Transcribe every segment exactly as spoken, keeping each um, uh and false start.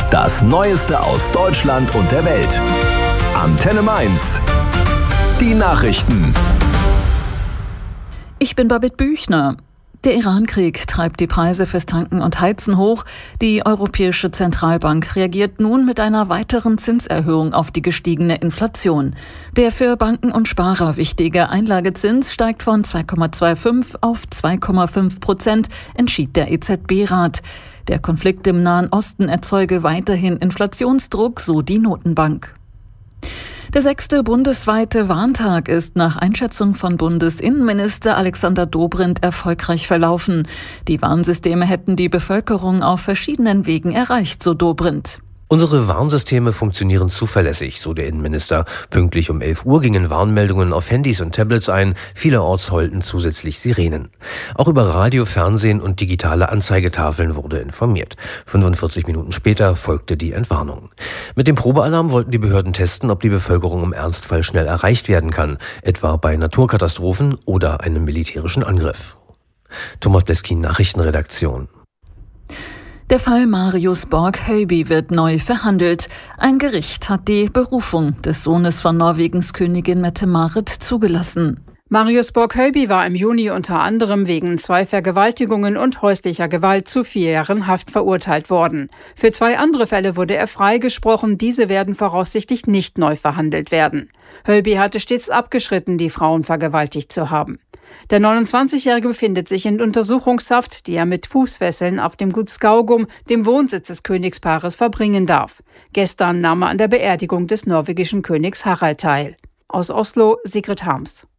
Das Neueste aus Deutschland und der Welt. Antenne Mainz. Die Nachrichten. Ich bin Babette Büchner. Der Iran-Krieg treibt die Preise fürs Tanken und Heizen hoch. Die Europäische Zentralbank reagiert nun mit einer weiteren Zinserhöhung auf die gestiegene Inflation. Der für Banken und Sparer wichtige Einlagezins steigt von zwei Komma fünfundzwanzig auf zwei Komma fünf Prozent, entschied der E Z B-Rat. Der Konflikt im Nahen Osten erzeuge weiterhin Inflationsdruck, so die Notenbank. Der sechste bundesweite Warntag ist nach Einschätzung von Bundesinnenminister Alexander Dobrindt erfolgreich verlaufen. Die Warnsysteme hätten die Bevölkerung auf verschiedenen Wegen erreicht, so Dobrindt. Unsere Warnsysteme funktionieren zuverlässig, so der Innenminister. Pünktlich um elf Uhr gingen Warnmeldungen auf Handys und Tablets ein. Vielerorts heulten zusätzlich Sirenen. Auch über Radio, Fernsehen und digitale Anzeigetafeln wurde informiert. fünfundvierzig Minuten später folgte die Entwarnung. Mit dem Probealarm wollten die Behörden testen, ob die Bevölkerung im Ernstfall schnell erreicht werden kann, etwa bei Naturkatastrophen oder einem militärischen Angriff. Thomas Bleskin, Nachrichtenredaktion. Der Fall Marius Borg-Høiby wird neu verhandelt. Ein Gericht hat die Berufung des Sohnes von Norwegens Königin Mette-Marit zugelassen. Marius Borg-Høiby war im Juni unter anderem wegen zwei Vergewaltigungen und häuslicher Gewalt zu vier Jahren Haft verurteilt worden. Für zwei andere Fälle wurde er freigesprochen. Diese werden voraussichtlich nicht neu verhandelt werden. Høiby hatte stets abgeschritten, die Frauen vergewaltigt zu haben. Der neunundzwanzigjährige befindet sich in Untersuchungshaft, die er mit Fußfesseln auf dem Gut Skaugum, dem Wohnsitz des Königspaares, verbringen darf. Gestern nahm er an der Beerdigung des norwegischen Königs Harald teil. Aus Oslo, Sigrid Harms.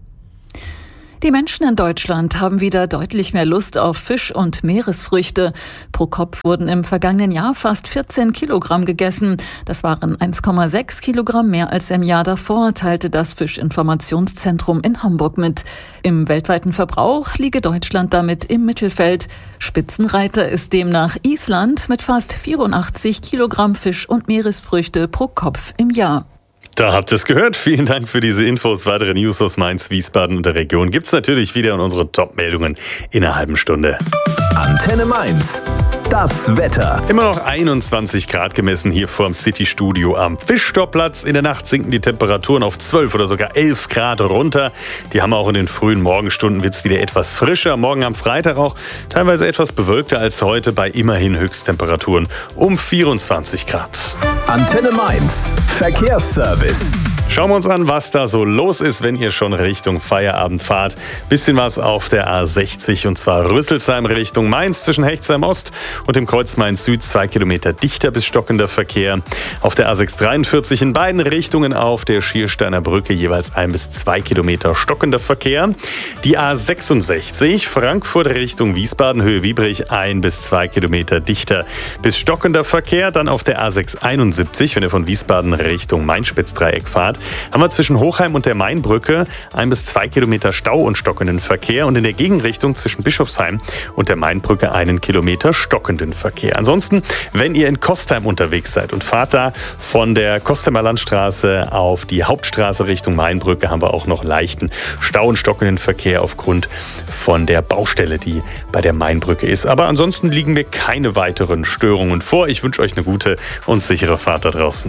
Die Menschen in Deutschland haben wieder deutlich mehr Lust auf Fisch und Meeresfrüchte. Pro Kopf wurden im vergangenen Jahr fast vierzehn Kilogramm gegessen. Das waren eins Komma sechs Kilogramm mehr als im Jahr davor, teilte das Fischinformationszentrum in Hamburg mit. Im weltweiten Verbrauch liege Deutschland damit im Mittelfeld. Spitzenreiter ist demnach Island mit fast vierundachtzig Kilogramm Fisch und Meeresfrüchte pro Kopf im Jahr. Da habt ihr es gehört. Vielen Dank für diese Infos. Weitere News aus Mainz, Wiesbaden und der Region gibt's natürlich wieder in unsere Top-Meldungen in einer halben Stunde. Antenne Mainz. Das Wetter. Immer noch einundzwanzig Grad gemessen hier vorm City-Studio am Fischstoppplatz. In der Nacht sinken die Temperaturen auf zwölf oder sogar elf Grad runter. Die haben auch in den frühen Morgenstunden wird's wieder etwas frischer. Morgen am Freitag auch teilweise etwas bewölkter als heute bei immerhin Höchsttemperaturen um vierundzwanzig Grad. Antenne Mainz. Verkehrsservice. Schauen wir uns an, was da so los ist, wenn ihr schon Richtung Feierabend fahrt. Bisschen was auf der A sechzig und zwar Rüsselsheim Richtung Mainz zwischen Hechtsheim Ost und dem Kreuz Mainz Süd. Zwei Kilometer dichter bis stockender Verkehr. Auf der A sechshundertdreiundvierzig in beiden Richtungen auf der Schiersteiner Brücke jeweils ein bis zwei Kilometer stockender Verkehr. Die A sechsundsechzig Frankfurt Richtung Wiesbaden Höhe Wiebrich ein bis zwei Kilometer dichter bis stockender Verkehr. Dann auf der A sechshunderteinundsiebzig, wenn ihr von Wiesbaden Richtung Main-Spitz-Dreieck fahrt, haben wir zwischen Hochheim und der Mainbrücke ein bis zwei Kilometer Stau und stockenden Verkehr und in der Gegenrichtung zwischen Bischofsheim und der Mainbrücke einen Kilometer stockenden Verkehr. Ansonsten, wenn ihr in Kostheim unterwegs seid und fahrt da von der Kostheimer Landstraße auf die Hauptstraße Richtung Mainbrücke, haben wir auch noch leichten Stau und stockenden Verkehr aufgrund von der Baustelle, die bei der Mainbrücke ist. Aber ansonsten liegen mir keine weiteren Störungen vor. Ich wünsche euch eine gute und sichere Fahrt da draußen.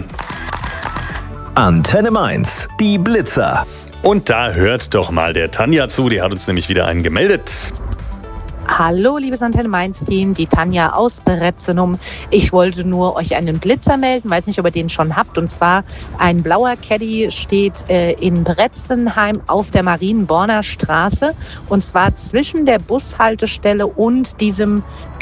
Antenne Mainz, die Blitzer. Und da hört doch mal der Tanja zu, die hat uns nämlich wieder einen gemeldet. Hallo, liebes Antenne Mainz-Team, die Tanja aus Bretzenum. Ich wollte nur euch einen Blitzer melden, weiß nicht, ob ihr den schon habt. Und zwar ein blauer Caddy steht äh, in Bretzenheim auf der Marienborner Straße. Und zwar zwischen der Bushaltestelle und diesem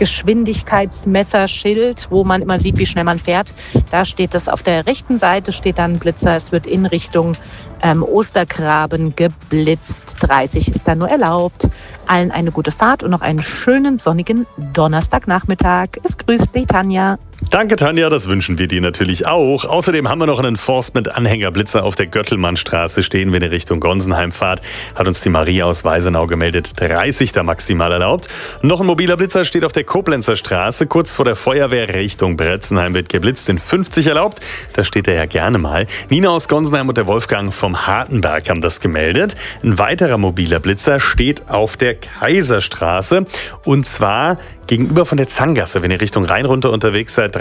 Geschwindigkeitsmesserschild, wo man immer sieht, wie schnell man fährt. Da steht das auf der rechten Seite, steht dann ein Blitzer. Es wird in Richtung ähm, Ostergraben geblitzt. dreißig ist da nur erlaubt. Allen eine gute Fahrt und noch einen schönen sonnigen Donnerstagnachmittag. Es grüßt die Tanja. Danke, Tanja, das wünschen wir dir natürlich auch. Außerdem haben wir noch einen Enforcement-Anhängerblitzer auf der Göttelmannstraße stehen, wenn ihr Richtung Gonsenheim fahrt. Hat uns die Maria aus Weisenau gemeldet, dreißig da maximal erlaubt. Noch ein mobiler Blitzer steht auf der Koblenzer Straße, kurz vor der Feuerwehr Richtung Bretzenheim wird geblitzt, in fünfzig erlaubt. Da steht er ja gerne mal. Nina aus Gonsenheim und der Wolfgang vom Hartenberg haben das gemeldet. Ein weiterer mobiler Blitzer steht auf der Kaiserstraße und zwar gegenüber von der Zanggasse, wenn ihr Richtung Rhein runter unterwegs seid,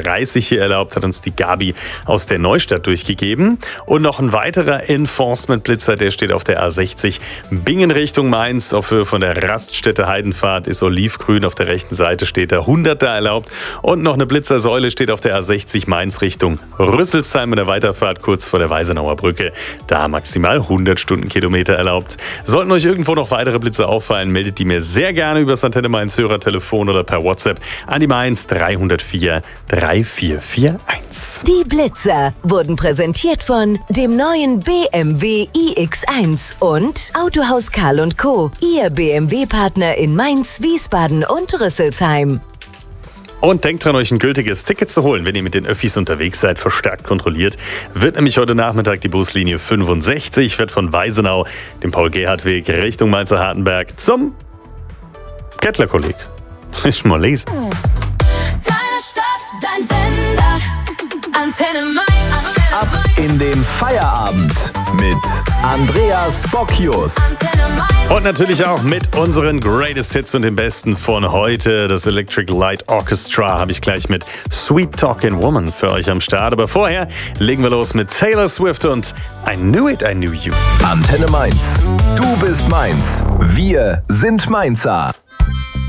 dreißig hier erlaubt, hat uns die Gabi aus der Neustadt durchgegeben. Und noch ein weiterer Enforcement-Blitzer, der steht auf der A sechzig Bingen Richtung Mainz. Auf Höhe von der Raststätte Heidenfahrt ist olivgrün. Auf der rechten Seite steht der hunderter erlaubt. Und noch eine Blitzersäule steht auf der A sechzig Mainz Richtung Rüsselsheim in der Weiterfahrt kurz vor der Weisenauer Brücke. Da maximal hundert Stundenkilometer erlaubt. Sollten euch irgendwo noch weitere Blitzer auffallen, meldet die mir sehr gerne über das Antenne Mainz Hörertelefon oder per WhatsApp an die Mainz drei null vier drei vier vier eins. Die Blitzer wurden präsentiert von dem neuen B M W i X eins und Autohaus Karl und Co., Ihr B M W-Partner in Mainz, Wiesbaden und Rüsselsheim. Und denkt dran, euch ein gültiges Ticket zu holen, wenn ihr mit den Öffis unterwegs seid, verstärkt kontrolliert. Wird nämlich heute Nachmittag die Buslinie fünfundsechzig, wird von Weisenau, dem Paul-Gerhardt-Weg, Richtung Mainzer Hartenberg zum Kettler-Kolleg. Ich mal lesen. Deine Stadt, dein Sender, Antenne Mainz. Ab in den Feierabend mit Andreas Bocchius. Und natürlich auch mit unseren Greatest Hits und dem Besten von heute. Das Electric Light Orchestra habe ich gleich mit Sweet Talking Woman für euch am Start. Aber vorher legen wir los mit Taylor Swift und I Knew It, I Knew You. Antenne Mainz. Du bist Mainz. Wir sind Mainzer.